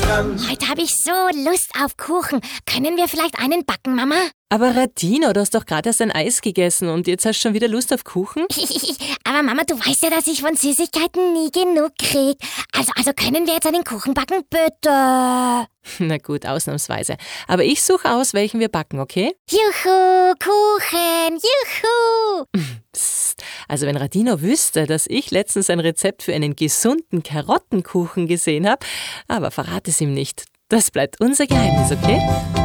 dran. Heute habe ich so Lust auf Kuchen. Können wir vielleicht einen backen, Mama? Aber Radina, du hast doch gerade erst ein Eis gegessen und jetzt hast du schon wieder Lust auf Kuchen? Aber Mama, du weißt ja, dass ich von Süßigkeiten nie genug krieg. Also können wir jetzt einen Kuchen backen, bitte? Na gut, ausnahmsweise. Aber ich suche aus, welchen wir backen, okay? Juhu, Kuchen, juhu! Psst. Also wenn Radina wüsste, dass ich letztens ein Rezept für einen gesunden Karottenkuchen gesehen habe, aber verrate es ihm nicht. Das bleibt unser Geheimnis, okay?